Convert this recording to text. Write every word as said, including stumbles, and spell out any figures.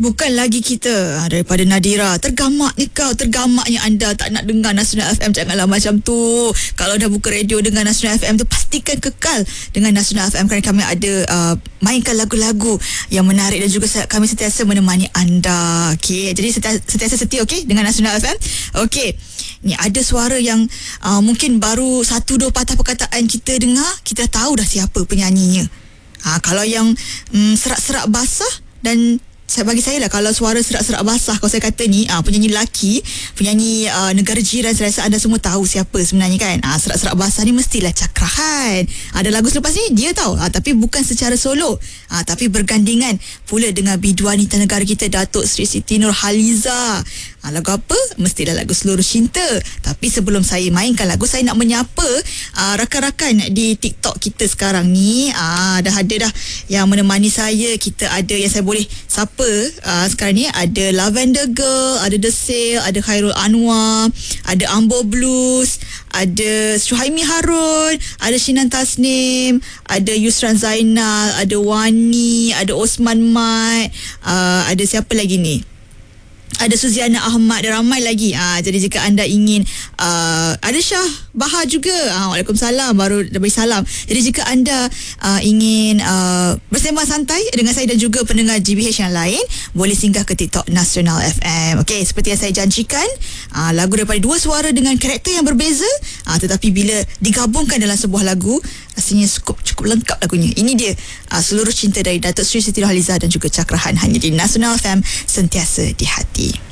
Bukan lagi kita ha, daripada Nadira. Tergamak ni kau, tergamaknya anda tak nak dengar Nasional F M. Janganlah macam tu. Kalau dah buka radio dengan Nasional F M tu, pastikan kekal dengan Nasional F M, kerana kami ada uh, mainkan lagu-lagu yang menarik dan juga kami sentiasa menemani anda. Okey, jadi sentiasa, sentiasa setia okey dengan Nasional F M. Okey. Ni ada suara yang uh, mungkin baru satu dua patah perkataan kita dengar, kita dah tahu dah siapa penyanyinya. Ha, kalau yang um, serak-serak basah, dan saya bagi saya lah, kalau suara serak-serak basah, kalau saya kata ni uh, penyanyi lelaki, penyanyi uh, negara jiran, saya rasa anda semua tahu siapa sebenarnya kan. Uh, serak-serak basah ni mestilah Cakrahan. Ada lagu selepas ni dia tahu, uh, tapi bukan secara solo, uh, tapi bergandingan pula dengan biduan wanita negara kita, Datuk Seri Siti Nurhaliza. Ha, lagu apa? Mestilah lagu Seluruh Cinta. Tapi sebelum saya mainkan lagu, saya nak menyapa uh, rakan-rakan di TikTok kita sekarang ni. uh, Dah ada dah yang menemani saya. Kita ada yang saya boleh sapa uh, sekarang ni. Ada Lavender Girl, ada The Sale, ada Khairul Anwar, ada Ambo Blues, ada Suhaimi Harun, ada Shinan Tasnim, ada Yusran Zainal, ada Wani, ada Osman Mat, uh, ada siapa lagi ni? Ada Suziana Ahmad dan ramai lagi. Ha, jadi jika anda ingin uh, ada Syah Bahar juga. Ha, Waalaikumsalam, baru dah beri salam. Jadi jika anda uh, ingin uh, bersembang santai dengan saya dan juga pendengar G B H yang lain, boleh singgah ke TikTok Nasional F M. Okey, seperti yang saya janjikan, uh, lagu daripada dua suara dengan karakter yang berbeza, uh, tetapi bila digabungkan dalam sebuah lagu, rasanya cukup cukup lengkap lagunya. Ini dia uh, Seluruh Cinta dari Datuk Seri Siti Nurhaliza dan juga Cakrahan, hanya di Nasional F M, sentiasa di hati.